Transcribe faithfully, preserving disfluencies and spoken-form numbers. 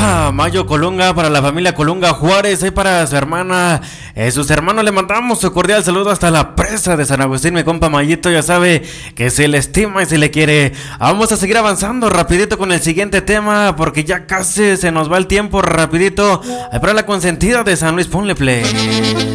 para Mayo Colunga, para la familia Colunga Juárez, y para su hermana, eh, sus hermanos. Le mandamos su cordial saludo hasta la presa de San Agustín. Mi compa Mayito ya sabe que se le estima y se le quiere. Vamos a seguir avanzando rapidito con el siguiente tema, porque ya casi se nos va el tiempo rapidito. Para la consentida de San Luis, ponle play.